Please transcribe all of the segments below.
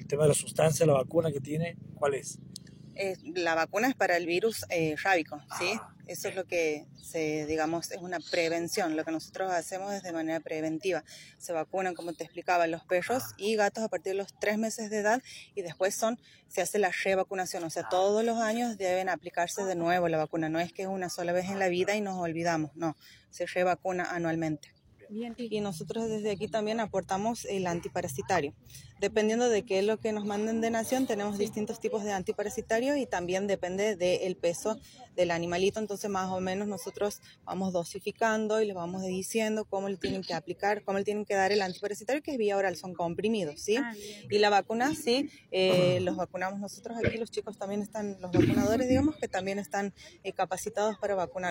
tema de la sustancia, la vacuna que tiene, ¿cuál es? La vacuna es para el virus rábico, ¿sí? Eso es lo que digamos, es una prevención. Lo que nosotros hacemos es de manera preventiva. Se vacunan, como te explicaba, los perros y gatos a partir de los 3 meses de edad y después se hace la revacunación. O sea, todos los años deben aplicarse de nuevo la vacuna. No es que es una sola vez en la vida y nos olvidamos, no. Se revacuna anualmente. Bien. Y nosotros desde aquí también aportamos el antiparasitario. Dependiendo de qué es lo que nos manden de nación, tenemos distintos tipos de antiparasitario y también depende del peso del animalito. Entonces, más o menos nosotros vamos dosificando y les vamos diciendo cómo le tienen que aplicar, cómo le tienen que dar el antiparasitario, que es vía oral, son comprimidos, ¿sí? Y la vacuna, sí, los vacunamos nosotros aquí. Los chicos también están, los vacunadores, digamos, que también están capacitados para vacunar.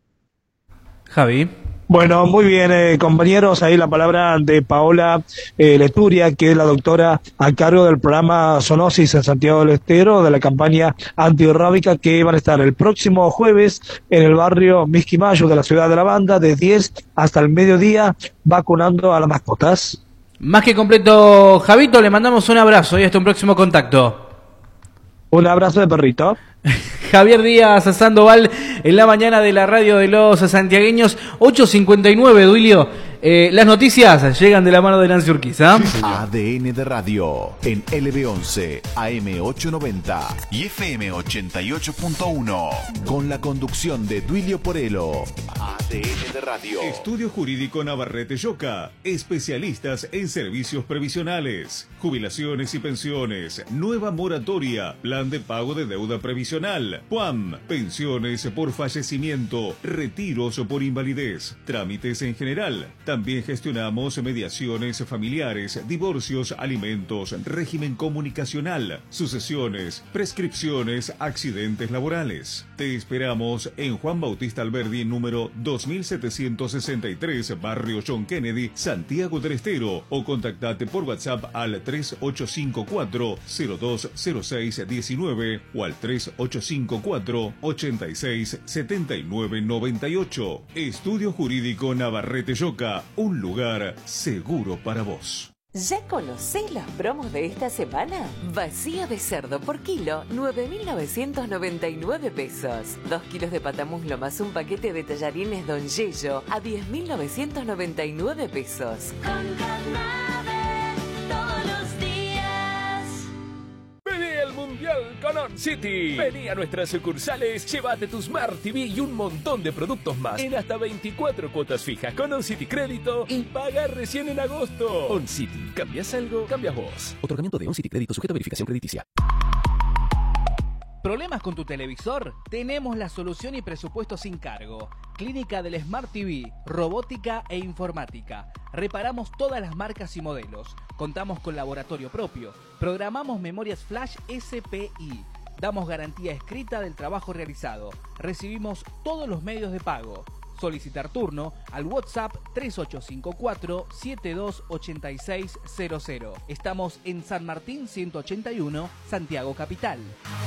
Javi. Bueno, muy bien, compañeros, ahí la palabra de Paola Leturia, que es la doctora a cargo del programa Zoonosis en Santiago del Estero, de la campaña antirrábica, que van a estar el próximo jueves en el barrio Misquimayo de la ciudad de La Banda, de 10 hasta el mediodía, vacunando a las mascotas. Más que completo, Javito, le mandamos un abrazo y hasta un próximo contacto. Un abrazo de perrito. Javier Díaz Sandoval en la mañana de la radio de los santiagueños, 8:59, Duilio. Las noticias llegan de la mano de Nancy Urquiza. Sí, ADN de Radio en LB11, AM890 y FM 88.1. Con la conducción de Duilio Porello. ADN de Radio. Estudio Jurídico Navarrete Yoca. Especialistas en servicios previsionales, jubilaciones y pensiones, nueva moratoria, plan de pago de deuda previsional, PUAM, pensiones por fallecimiento, retiros por invalidez, trámites en general. También gestionamos mediaciones familiares, divorcios, alimentos, régimen comunicacional, sucesiones, prescripciones, accidentes laborales. Te esperamos en Juan Bautista Alberdi, número 2763, barrio John Kennedy, Santiago del Estero, o contactate por WhatsApp al 3854-020619 o al 3854-867998. Estudio Jurídico Navarrete Yoca, un lugar seguro para vos. ¿Ya conocés los promos de esta semana? Vacío de cerdo por kilo, 9.999 pesos. 2 kilos de patamuslo más un paquete de tallarines Don Yello a 10.999 pesos. Con Canave, todos los días. Vení al Mundial con On City. Vení a nuestras sucursales, llévate tu Smart TV y un montón de productos más en hasta 24 cuotas fijas con On City Crédito y paga recién en agosto. On City, ¿cambias algo? Cambias vos. Otorgamiento de On City Crédito sujeto a verificación crediticia. ¿Problemas con tu televisor? Tenemos la solución y presupuesto sin cargo. Clínica del Smart TV, robótica e informática. Reparamos todas las marcas y modelos. Contamos con laboratorio propio. Programamos memorias flash SPI. Damos garantía escrita del trabajo realizado. Recibimos todos los medios de pago. Solicitar turno al WhatsApp 3854-728600. Estamos en San Martín 181, Santiago Capital.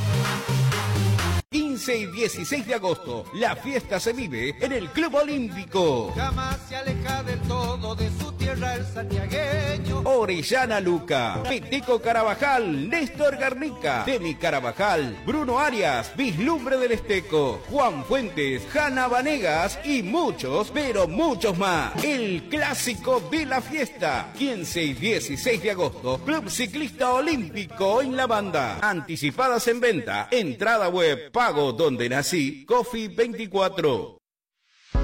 15 y 16 de agosto, la fiesta se vive en el Club Olímpico. Jamás se aleja del todo de su tierra el santiagueño. Orellana Luca, Peteco Carabajal, Néstor Garnica, Demi Carabajal, Bruno Arias, Vislumbre del Esteco, Juan Fuentes, Hanna Vanegas y muchos, pero muchos más. El clásico de la fiesta, 15 y 16 de agosto, Club Ciclista Olímpico en La Banda. Anticipadas en venta, entrada web, pago donde nací, Coffee 24.